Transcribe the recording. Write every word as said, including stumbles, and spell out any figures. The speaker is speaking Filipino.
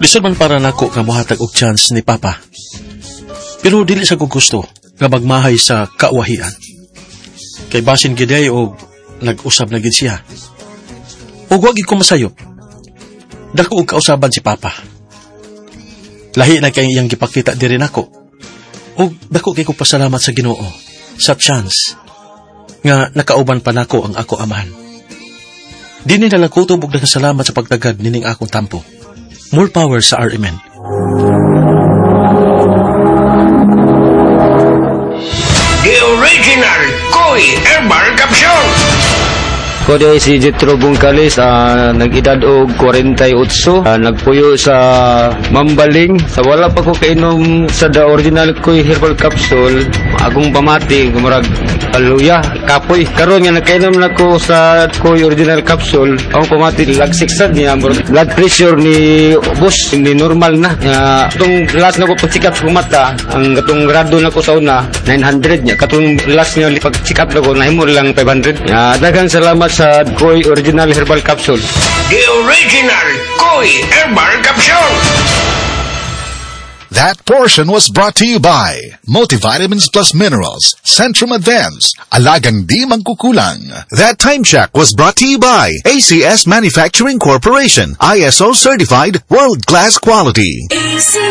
Lisod man para nako nga mohatag og chance ni Papa. Pero dili sa ko gusto nga magmahay sa kawahian. Kay basin giday og nag-usab na gid siya. Og wag ko masayop. Dako og kausaban si Papa. Lahi na kay iyang gipakita diri nako. Og dako kay ko pasalamat sa Ginoo sa chance nga nakauban pa nako ang ako amahan. Dini na lang kutob og salamat sa pagtagad nining akong tampo. More power sa R M N. The original Koi Herbal Capsule. Ko di si Jetro Bungkalis, uh, nag-edad og forty-eight, uh, nagpuyo sa Mambaling. Sa wala pa ko kainom sa the original Koi Herbal Capsule, akong pamati, gumurag aluya, kapoy. Karon nga nakainom na ko sa Koi Original Capsule, akong pamati, lagsik sad niya, blood pressure ni boss, hindi normal na. Uh, itong last na ko pag-check-up sa mata, ang katong grado na ko sa una, nine hundred niya. Katong last niya pag-check-up na ko, nahimo lang five hundred. Uh, daghang salamat sa Koi Original Herbal Capsule. The original Koi Herbal Capsule. That portion was brought to you by Multivitamins Plus Minerals, Centrum Advance, Alagang Di Mangkukulang. That time check was brought to you by A C S Manufacturing Corporation, I S O certified, world-class quality.